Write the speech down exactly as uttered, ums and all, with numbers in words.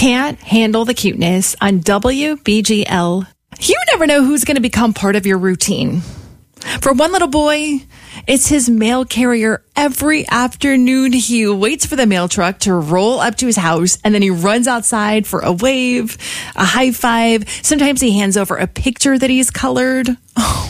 Can't handle the cuteness on W B G L. You never know who's going to become part of your routine. For one little boy, it's his mail carrier. Every afternoon, he waits for the mail truck to roll up to his house, and then he runs outside for a wave, a high five. Sometimes he hands over a picture that he's colored. Oh,